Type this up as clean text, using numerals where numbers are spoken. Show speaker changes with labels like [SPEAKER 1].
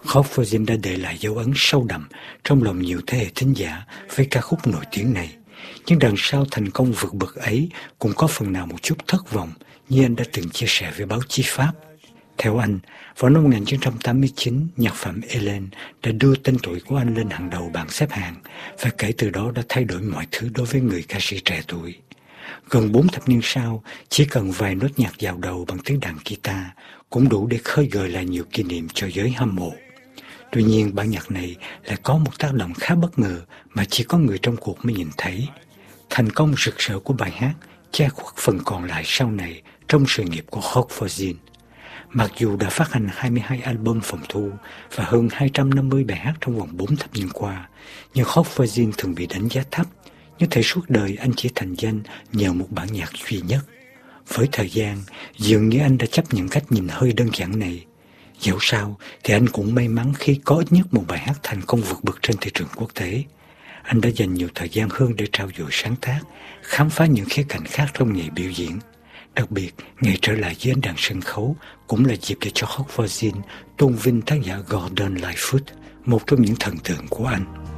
[SPEAKER 1] Hot Fuzzy đã để lại dấu ấn sâu đậm trong lòng nhiều thế hệ thính giả với ca khúc nổi tiếng này. Nhưng đằng sau thành công vượt bậc ấy cũng có phần nào một chút thất vọng, như anh đã từng chia sẻ với báo chí Pháp. Theo anh, vào năm 1989, nhạc phẩm Ellen đã đưa tên tuổi của anh lên hàng đầu bảng xếp hạng và kể từ đó đã thay đổi mọi thứ đối với người ca sĩ trẻ tuổi. Gần 4 thập niên sau, chỉ cần vài nốt nhạc vào đầu bằng tiếng đàn guitar cũng đủ để khơi gợi lại nhiều kỷ niệm cho giới hâm mộ. Tuy nhiên, bản nhạc này lại có một tác động khá bất ngờ mà chỉ có người trong cuộc mới nhìn thấy. Thành công rực rỡ của bài hát che khuất phần còn lại sau này trong sự nghiệp của Hot Fuzzy. Mặc dù đã phát hành 22 album phòng thu và hơn 250 bài hát trong vòng 4 thập niên qua, nhưng Hot Fuzzy thường bị đánh giá thấp, như thể suốt đời anh chỉ thành danh nhờ một bản nhạc duy nhất. Với thời gian, dường như anh đã chấp nhận cách nhìn hơi đơn giản này. Dẫu sao thì anh cũng may mắn khi có ít nhất một bài hát thành công vượt bậc trên thị trường quốc tế. Anh đã dành nhiều thời gian hơn để trau dồi sáng tác, khám phá những khía cạnh khác trong nghề biểu diễn. Đặc biệt, ngày trở lại với ánh đàn sân khấu cũng là dịp để cho Hot Fuzzy tôn vinh tác giả Gordon Lightfoot, một trong những thần tượng của anh.